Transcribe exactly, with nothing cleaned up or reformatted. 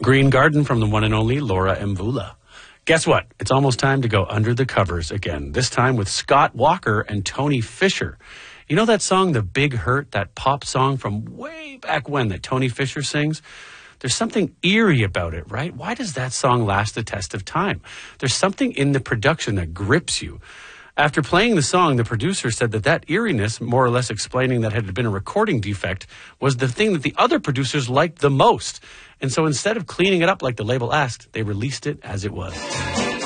Green Garden from the one and only Laura Mvula. Guess what? It's almost time to go under the covers again, this time with Scott Walker and Tony Fisher. You know that song, The Big Hurt, that pop song from way back when that Tony Fisher sings? There's something eerie about it, right? Why does that song last the test of time? There's something in the production that grips you. After playing the song, the producer said that that eeriness, more or less explaining that it had been a recording defect, was the thing that the other producers liked the most. And so instead of cleaning it up like the label asked, they released it as it was.